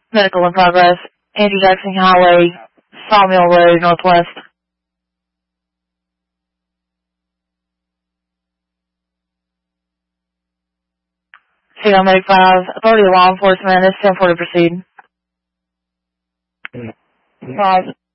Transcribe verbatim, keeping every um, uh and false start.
Medical in progress. Andrew Jackson Highway, Sawmill Road, Northwest. Signal Medic five, authority of law enforcement, it's ten forty, proceed. Mm. Five.